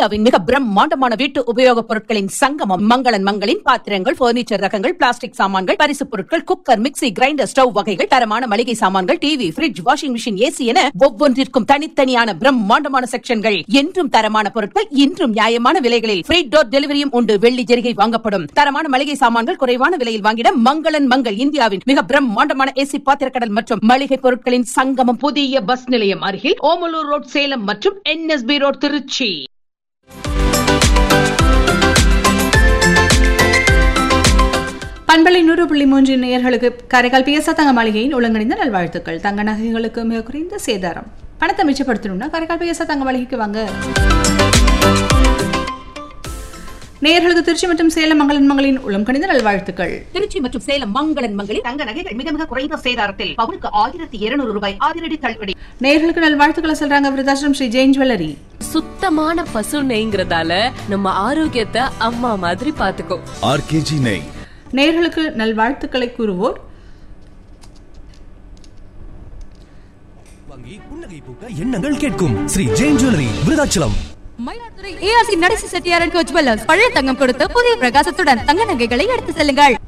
இந்தியாவின் மிக பிரம்மாண்டமான வீட்டு உபயோகப் பொருட்களின் சங்கமம் மங்களன் மங்களின் பாத்திரங்கள், பர்னிச்சர் ரகங்கள், பிளாஸ்டிக் சாமான்கள், பரிசுப் பொருட்கள், குக்கர், மிக்ஸி, கிரைண்டர், ஸ்டவ் வகைகள், தரமான மளிகை சாமான்கள், TV, fridge, washing machine, AC என ஒவ்வொன்றிற்கும் தனித்தனியான பிரம்மாண்டமான செக்ஷன்கள். என்றும் தரமான பொருட்கள், இன்றும் நியாயமான விலைகளில் ஃப்ரீ டோர் டெலிவரியும் உண்டு. வெள்ளி ஜெரிகை வாங்கப்படும். தரமான மளிகை சாமான்கள் குறைவான விலையில் வாங்கிட மங்களன் மங்கள் இந்தியாவின் மிக பிரம்மாண்டமான ஏசி பாத்திரக்கடல் மற்றும் மளிகை பொருட்களின் சங்கமம். புதிய பஸ் நிலையம் அருகில் ஓமலூர் ரோட் சேலம் மற்றும் NSB ரோட் திருச்சி. பண்பலை 100.3 நேயர்களுக்கு காரைக்கால் பிஎஸ்ஆ தங்க மாளிகையின் ஒழுங்கணிந்த நல்வாழ்த்துக்கள். தங்க நகைகளுக்கு மிக குறைந்த சேதாரம். பணத்தை மிச்சப்படுத்தணும்னா காரைக்கால் பிஎஸ்ஆ தங்க மாளிகைக்கு வாங்க. நேயர்களுக்கு திருச்சி மற்றும் சேலம் மங்களன் மங்களின் உளம் கணிந்த நல்வாழ்த்துக்கள். திருச்சி மற்றும் சேலம் மங்களன் மங்களில் தங்க நகைகள் மிக மிக குறைந்த சேதாரத்தில் பவுனுக்கு 1200 ரூபாய் அதிரடி தள்ளுபடி. நேயர்களுக்கு நல்வாழ்த்துக்களை சொல்றாங்க விருதாச்சலம் ஸ்ரீ ஜெயின் ஜுவல்லரி. சுத்தமான பசு நெய்ங்கிறதால நம்ம ஆரோக்கியத்தை அம்மா மாதிரி பாத்துக்கோ. RKG நெய். நேயர்களுக்கு நல்வாழ்த்துக்களை கூறுவோர் எண்ணங்கள் கேட்கும் Sri Jain jewellery Virudhachalam. Mayiladuthurai ARC நடேசி Chettiar and go jewellers பழைய தங்கம் கொடுத்து புதிய பிரகாசத்துடன் தங்க நகைகளை எடுத்து செல்லுங்கள்.